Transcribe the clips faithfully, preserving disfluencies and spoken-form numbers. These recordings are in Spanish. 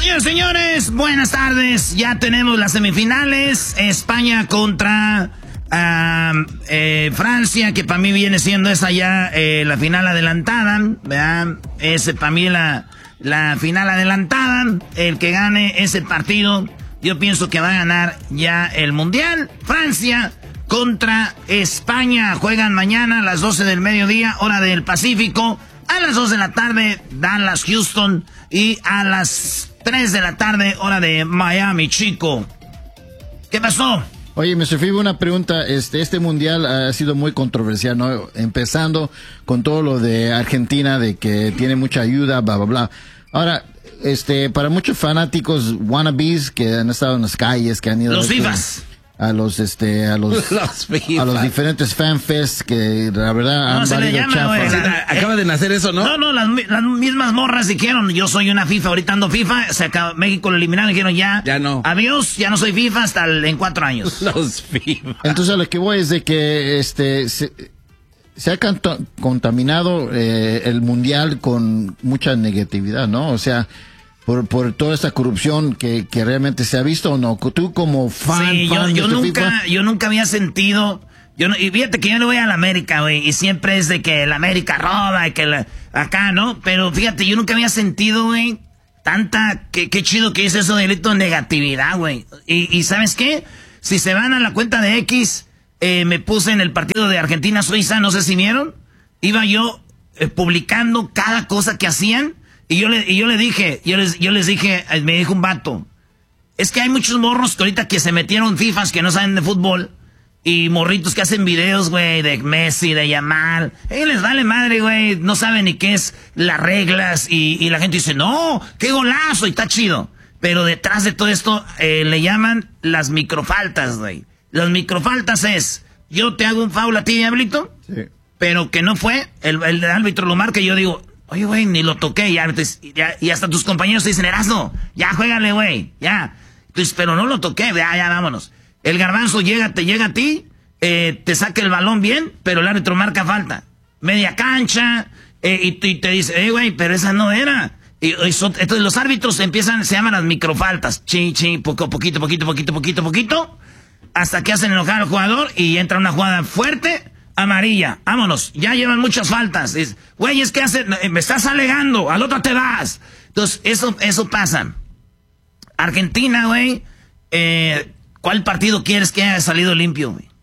Señores, señores, buenas tardes. Ya tenemos las semifinales. España contra uh, eh, Francia, que para mí viene siendo esa ya eh, la final adelantada. ¿Verdad? Es para mí la, la final adelantada. El que gane ese partido, yo pienso que va a ganar ya el Mundial. Francia contra España. Juegan mañana a las doce del mediodía, hora del Pacífico. A las dos de la tarde, Dallas, Houston. Y a las tres de la tarde, hora de Miami, chico. ¿Qué pasó? Oye, mister Fibo, una pregunta. Este, este mundial ha sido muy controversial, ¿no? Empezando con todo lo de Argentina, de que tiene mucha ayuda, bla, bla, bla. Ahora, este, para muchos fanáticos wannabes que han estado en las calles, que han ido... Los a FIFAs. A los, este, a los, los a los diferentes fanfests que la verdad No, han se le valido llama, güey. chafa. Acaba de nacer eso, ¿no? No, no, las, las mismas morras dijeron, yo soy una FIFA, ahorita ando FIFA, se acaba, México lo eliminaron, dijeron ya, Ya no. Adiós, ya no soy FIFA hasta el, en cuatro años. Los FIFA. Entonces, a lo que voy es de que este se, se ha canto, contaminado eh, el mundial con mucha negatividad, ¿no? O sea, por, por toda esta corrupción que, que realmente se ha visto, ¿o no? Tú como fan, Sí, yo, fan yo de este nunca, FIFA, yo nunca había sentido, yo no, y fíjate que yo le voy a la América, güey, y siempre es de que la América roba, y que la, acá, ¿no? Pero fíjate, yo nunca había sentido, güey, tanta, qué qué chido que es eso de delito de negatividad, güey. Y, y ¿sabes qué? Si se van a la cuenta de X, eh, me puse en el partido de Argentina-Suiza, no sé si vieron, iba yo eh, publicando cada cosa que hacían, y yo le, y yo le dije, yo les, yo les dije, me dijo un vato, es que hay muchos morros que ahorita que se metieron FIFAs que no saben de fútbol, y morritos que hacen videos, güey, de Messi, de Yamal. A ellos les vale madre, güey, no saben ni qué es las reglas, y, y la gente dice, no, qué golazo, y está chido. Pero detrás de todo esto eh, le llaman las microfaltas, güey. Las microfaltas es, yo te hago un foul a ti, Diablito, sí, pero que no fue, el, el árbitro lo marca y yo digo, oye, güey, ni lo toqué, ya, entonces, ya, y hasta tus compañeros te dicen, Erasno, ya, juégale, güey, ya. Entonces, pero no lo toqué, ya, ya, vámonos. El garbanzo llega, te llega a ti, eh, te saca el balón bien, pero el árbitro marca falta. Media cancha, eh, y, y te dice, eh, güey, pero esa no era. Y, y so, entonces los árbitros empiezan, se llaman las microfaltas. Chi, chi, poco, poquito, poquito, poquito, poquito, poquito, hasta que hacen enojar al jugador y entra una jugada fuerte. Amarilla, vámonos, ya llevan muchas faltas. Güey, es que hace, me estás alegando, al otro te vas. Entonces, eso, eso pasa. Argentina, güey, eh, ¿cuál partido quieres que haya salido limpio, güey?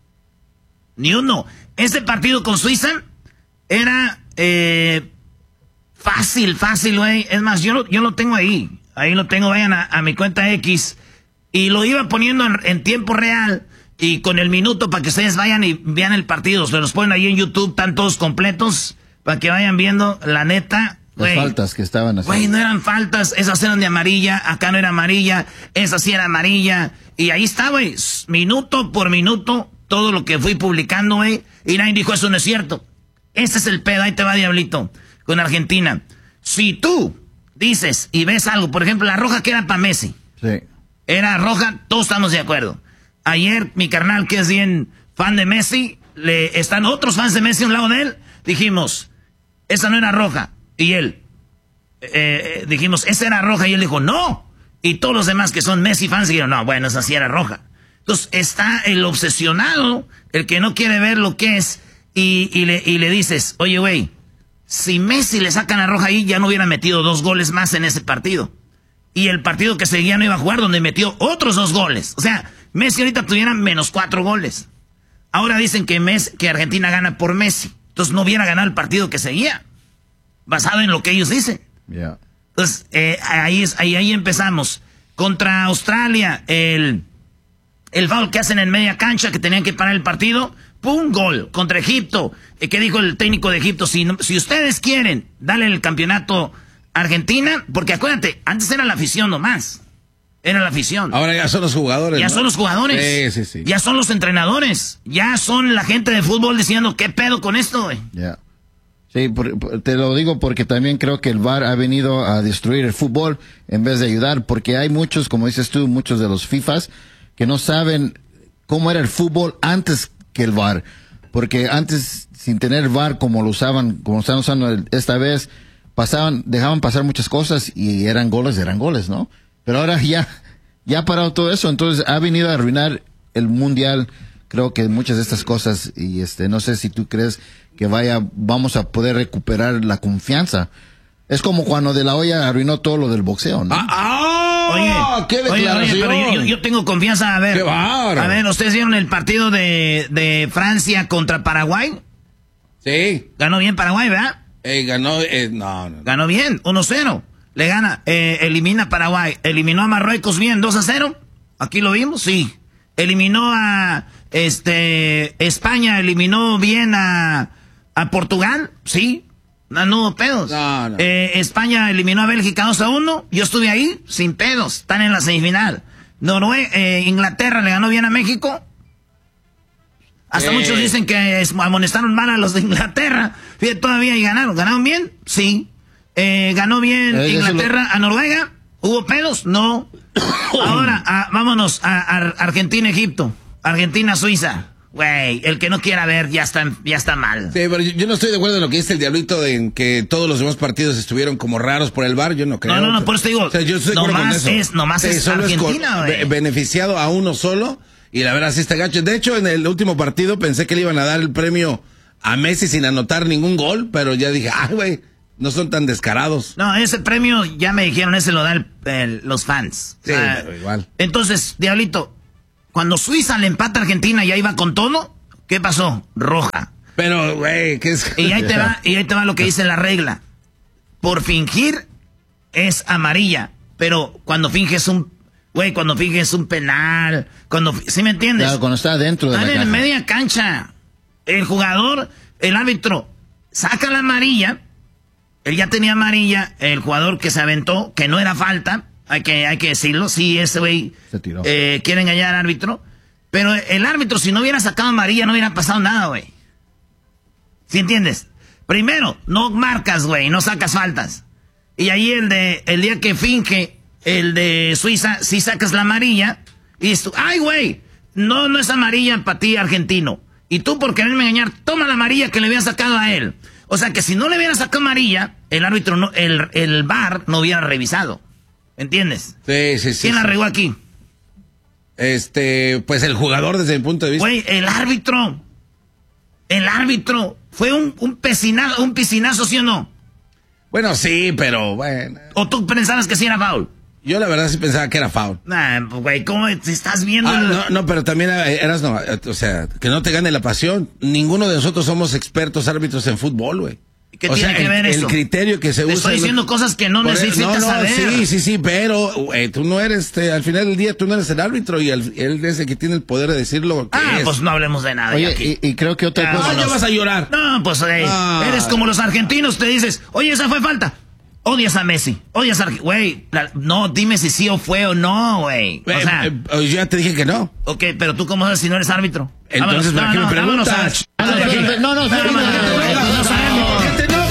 Ni uno. Este partido con Suiza era eh, fácil, fácil, güey. Es más, yo lo, yo lo tengo ahí. Ahí lo tengo, vayan a, a mi cuenta X. Y lo iba poniendo en, en tiempo real. Y con el minuto para que ustedes vayan y vean el partido. Se los ponen ahí en YouTube, están todos completos. Para que vayan viendo, la neta. las Wey, faltas que estaban haciendo. Güey, no eran faltas. Esas eran de amarilla. Acá no era amarilla. Esa sí era amarilla. Y ahí está, güey. Minuto por minuto. Todo lo que fui publicando, güey. Y nadie dijo, eso no es cierto. Este es el pedo. Ahí te va, Diablito. Con Argentina. Si tú dices y ves algo, por ejemplo, la roja que era para Messi. Sí. Era roja, todos estamos de acuerdo. Ayer, mi carnal, que es bien fan de Messi, le están otros fans de Messi a un lado de él, dijimos, esa no era roja. Y él, eh, dijimos, esa era roja. Y él dijo, no. Y todos los demás que son Messi fans dijeron, no, bueno, esa sí era roja. Entonces está el obsesionado, el que no quiere ver lo que es, y, y, le, y le dices, oye, güey, si Messi le sacan la roja ahí, ya no hubiera metido dos goles más en ese partido. Y el partido que seguía no iba a jugar, donde metió otros dos goles. O sea, Messi ahorita tuviera menos cuatro goles. Ahora dicen que, Messi, que Argentina gana por Messi. Entonces no hubiera ganado el partido que seguía. Basado en lo que ellos dicen. Yeah. Entonces, eh, ahí, es, ahí, ahí empezamos. Contra Australia, el, el foul que hacen en media cancha, que tenían que parar el partido, ¡pum! Gol. Contra Egipto, eh, ¿qué dijo el técnico de Egipto? Si, si ustedes quieren darle el campeonato a Argentina, porque acuérdate, antes era la afición nomás. Era la afición. Ahora ya son los jugadores. Ya ¿no? son los jugadores. Sí, sí, sí. Ya son los entrenadores. Ya son la gente de fútbol diciendo, ¿qué pedo con esto, güey? Ya. Yeah. Sí, por, por, te lo digo porque también creo que el V A R ha venido a destruir el fútbol en vez de ayudar, porque hay muchos, como dices tú, muchos de los FIFAs que no saben cómo era el fútbol antes que el V A R, porque antes, sin tener V A R como lo usaban, como lo están usando esta vez, pasaban, dejaban pasar muchas cosas y eran goles, eran goles, ¿no? Pero ahora ya, ya ha parado todo eso, entonces ha venido a arruinar el mundial. Creo que muchas de estas cosas, y este, no sé si tú crees que vaya, vamos a poder recuperar la confianza. Es como cuando De La Hoya arruinó todo lo del boxeo, ¿no? ¡Ah! ah oye, ¡Qué oye, declaración! oye, pero yo, yo tengo confianza. A ver, ¡Qué bárbaro! A ver, ¿ustedes vieron el partido de, de Francia contra Paraguay? Sí. Ganó bien Paraguay, ¿verdad? Eh, ganó, eh, no, no. Ganó bien, uno cero. Le gana, eh, elimina a Paraguay. Eliminó a Marruecos bien, dos a cero. Aquí lo vimos, sí. Eliminó a este España, eliminó bien a, a Portugal, sí. No, no hubo pedos. No, no. Eh, España eliminó a Bélgica dos a uno. Yo estuve ahí, sin pedos. Están en la semifinal. Noruega, eh, Inglaterra le ganó bien a México. Hasta eh. muchos dicen que es, amonestaron mal a los de Inglaterra. Fíjate, todavía y ganaron. ¿Ganaron bien? Sí. Eh, ¿Ganó bien eh, Inglaterra lo... a Noruega? ¿Hubo pedos? No. Ahora, a, vámonos a, a Argentina-Egipto. Argentina-Suiza. Güey, el que no quiera ver ya está, ya está mal. Sí, pero yo, yo no estoy de acuerdo en lo que dice el Diablito de en que todos los demás partidos estuvieron como raros por el V A R. Yo no creo. No, no, no, por eso te digo. O sea, yo estoy de acuerdo con nomás eso. es, nomás sí, es solo Argentina, es güey. beneficiado a uno solo. Y la verdad sí está gacho. De hecho, en el último partido pensé que le iban a dar el premio a Messi sin anotar ningún gol. Pero ya dije, ay, güey, no son tan descarados. No, ese premio, ya me dijeron, ese lo dan los fans. Sí, o sea, pero igual. Entonces, Diablito, cuando Suiza le empata a Argentina y ahí va con todo, ¿qué pasó? Roja. Pero, güey, ¿qué es? Y ahí te va, y ahí te va lo que dice la regla. Por fingir es amarilla, pero cuando finges un, güey, cuando finges un penal, cuando, ¿sí me entiendes? Claro, cuando está dentro de Están la en caja. media cancha. El jugador, el árbitro, saca la amarilla. Él ya tenía amarilla. El jugador que se aventó, que no era falta, hay que, hay que decirlo. Sí, ese güey eh, quiere engañar al árbitro. Pero el árbitro, si no hubiera sacado amarilla, no hubiera pasado nada, güey. ¿Sí entiendes? Primero, no marcas, güey, no sacas faltas. Y ahí el de el día que finge, el de Suiza, sí sacas la amarilla. Y dices tú, ay, güey, no, no es amarilla para ti, argentino. Y tú, por quererme engañar, toma la amarilla que le había sacado a él. O sea, que si no le hubiera sacado amarilla, el árbitro, no, el, el V A R no hubiera revisado. ¿Entiendes? Sí, sí, sí. ¿Quién sí. la regó aquí? Este, pues el jugador desde mi punto de vista. Güey, el árbitro. El árbitro. Fue un, un, piscinazo, un piscinazo, ¿sí o no? Bueno, sí, pero bueno. ¿O tú pensabas que sí era foul? Yo la verdad sí pensaba que era foul. Nah, pues, güey, ¿cómo te estás viendo? Ah, el... no, no, pero también eras, no, o sea, que no te gane la pasión. Ninguno de nosotros somos expertos árbitros en fútbol, güey. ¿Qué o tiene sea, que ver el, eso? el criterio que se te usa. Estoy diciendo lo... cosas que no Por necesitas no, no, saber. Sí, sí, sí, pero güey, tú no eres, este, al final del día tú no eres el árbitro y el, él es el que tiene el poder de decir lo que Ah, es. pues no hablemos de nada. Oye, aquí. y, y creo que otra Ah, cosa... No, ya vas a llorar. No, pues eh, Ah. eres como los argentinos, te dices, oye, esa fue falta. Odias a Messi, odias a... Güey, no, dime si sí o fue o no, güey. O Eh, sea... eh, yo ya te dije que no. Ok, pero tú cómo sabes si no eres árbitro. Entonces, ¿para qué me preguntas? No, no, no, No sabemos.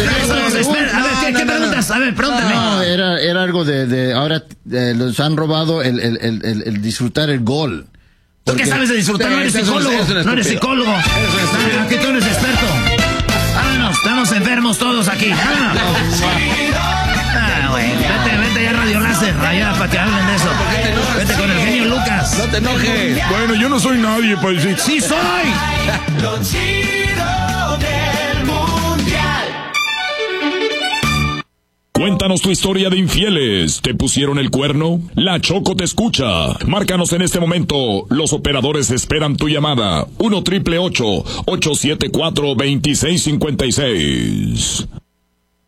A ver, ¿qué preguntas? A ver, pregúntame. No, era, era algo de, de ahora eh, los han robado el, el, el, el, el disfrutar el gol. ¿Tú qué sabes de disfrutar? No eres psicólogo. No eres psicólogo. Aquí tú eres experto. Vámonos, estamos enfermos todos aquí. Vámonos. Ah, güey. Vete, vete ya a Radio Láser, allá para que hablen de eso. Vete con el genio Lucas. No te enojes. Bueno, yo no soy nadie para decir. ¡Sí soy! Lo chido del mundial. Cuéntanos tu historia de infieles. ¿Te pusieron el cuerno? La Choco te escucha. Márcanos en este momento. Los operadores esperan tu llamada. uno triple ocho, ocho siete cuatro, dos seis cinco seis.